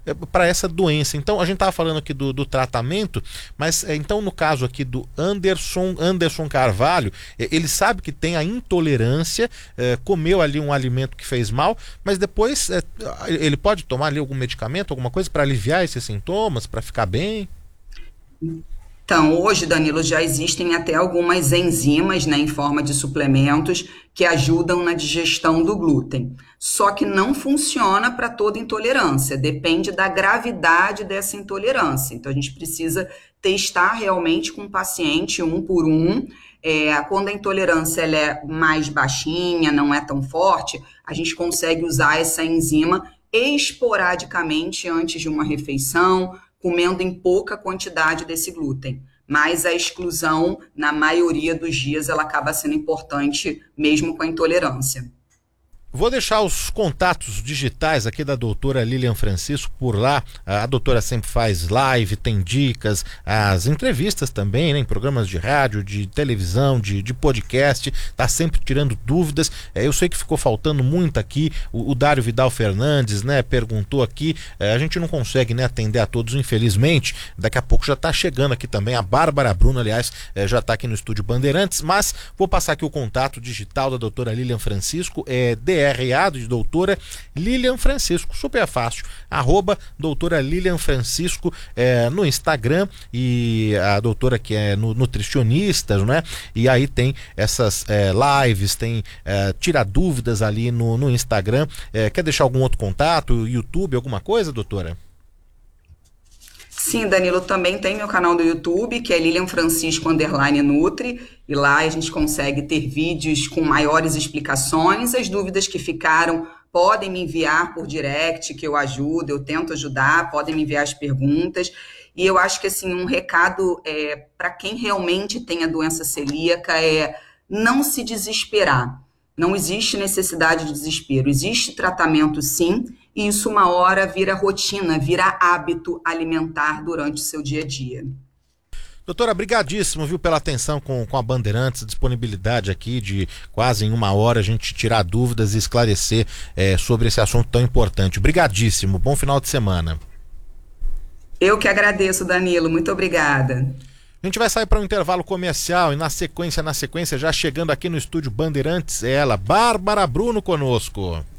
para essa doença. Então, a gente estava falando aqui do tratamento, mas então no caso aqui do Anderson Carvalho, ele sabe que tem a intolerância, comeu ali um alimento que fez mal, mas depois ele pode tomar ali algum medicamento, alguma coisa para aliviar esses sintomas, para ficar bem? Então, hoje, Danilo, já existem até algumas enzimas, né, em forma de suplementos que ajudam na digestão do glúten. Só que não funciona para toda intolerância, depende da gravidade dessa intolerância. Então, a gente precisa testar realmente com o paciente, um por um. Quando a intolerância ela é mais baixinha, não é tão forte, a gente consegue usar essa enzima esporadicamente antes de uma refeição, comendo em pouca quantidade desse glúten. Mas a exclusão, na maioria dos dias, ela acaba sendo importante mesmo com a intolerância. Vou deixar os contatos digitais aqui da doutora Lilian Francisco por lá. A doutora sempre faz live, tem dicas, as entrevistas também, né, em programas de rádio, de televisão, de podcast, tá sempre tirando dúvidas. Eu sei que ficou faltando muito aqui. O Dário Vidal Fernandes, né, perguntou aqui. A gente não consegue, né, atender a todos, infelizmente. Daqui a pouco já tá chegando aqui também. A Bárbara Bruno, aliás, já tá aqui no Estúdio Bandeirantes, mas vou passar aqui o contato digital da doutora Lilian Francisco, DRA, de doutora Lilian Francisco, super fácil, doutora Lilian Francisco no Instagram, e a doutora que é nutricionista, né? E aí tem essas lives, tem tira dúvidas ali no Instagram. Quer deixar algum outro contato, YouTube, alguma coisa, doutora? Sim, Danilo, também tem meu canal do YouTube, que é Lilian Francisco _Nutri, e lá a gente consegue ter vídeos com maiores explicações. As dúvidas que ficaram podem me enviar por direct, que eu ajudo, eu tento ajudar, podem me enviar as perguntas. E eu acho que assim, um recado para quem realmente tem a doença celíaca é não se desesperar. Não existe necessidade de desespero, existe tratamento sim, e isso uma hora vira rotina, vira hábito alimentar durante o seu dia a dia. Doutora, brigadíssimo, viu, pela atenção com a Bandeirantes, disponibilidade aqui de quase em uma hora a gente tirar dúvidas e esclarecer sobre esse assunto tão importante. Brigadíssimo, bom final de semana. Eu que agradeço, Danilo, muito obrigada. A gente vai sair para um intervalo comercial e na sequência, já chegando aqui no Estúdio Bandeirantes, ela, Bárbara Bruno, conosco.